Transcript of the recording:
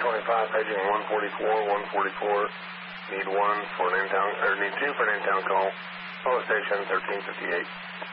325, paging 144, 144. Need one for an in-town, or need two for an in-town call. Follow station 1358.